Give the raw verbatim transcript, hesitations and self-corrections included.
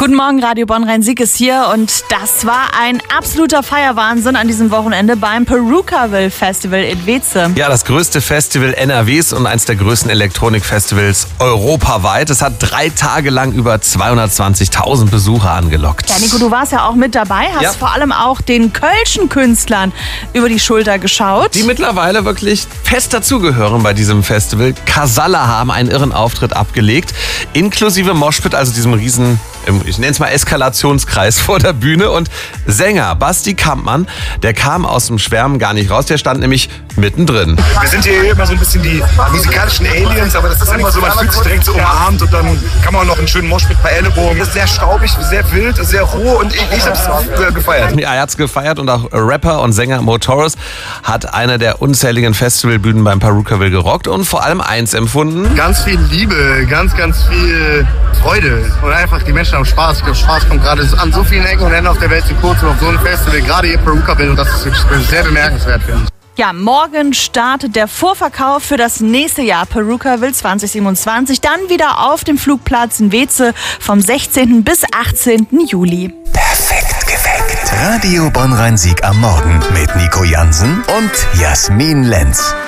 Guten Morgen, Radio Bonn-Rhein-Sieg ist hier und das war ein absoluter Feierwahnsinn an diesem Wochenende beim Perukaville Festival in Weeze. Ja, das größte Festival N R Ws und eins der größten Elektronikfestivals europaweit. Es hat drei Tage lang über zweihundertzwanzigtausend Besucher angelockt. Ja, Nico, du warst ja auch mit dabei, hast ja. vor allem auch den kölschen Künstlern über die Schulter geschaut. Die mittlerweile wirklich fest dazugehören bei diesem Festival. Casalla haben einen irren Auftritt abgelegt, inklusive Moshpit, also diesem riesen, ich nenne es mal Eskalationskreis vor der Bühne. Und Sänger Basti Kampmann, der kam aus dem Schwärmen gar nicht raus, der stand nämlich mittendrin. Wir sind hier immer so ein bisschen die musikalischen Aliens, aber das ist immer so, man fühlt sich direkt so umarmt und dann kann man auch noch einen schönen Mosh mit ein paar Ellbogen. Das ist sehr staubig, sehr wild, sehr roh und ich, ich hab's gefeiert. Ja, er hat's gefeiert und auch Rapper und Sänger Mo Torres hat eine der unzähligen Festivalbühnen beim Perukaville gerockt und vor allem eins empfunden. Ganz viel Liebe, ganz, ganz viel Freude und einfach die Menschen haben Spaß. Ich glaube, Spaß kommt gerade an so vielen Ecken und Enden auf der Welt zu kurz und auf so einem Festival, gerade hier Perukaville, und das ist wirklich sehr bemerkenswert, finde ich. Ja, morgen startet der Vorverkauf für das nächste Jahr Perukaville zwanzig siebenundzwanzig. Dann wieder auf dem Flugplatz in Weeze vom sechzehnten bis achtzehnten Juli. Perfekt geweckt. Radio Bonn-Rhein-Sieg am Morgen mit Nico Jansen und Jasmin Lenz.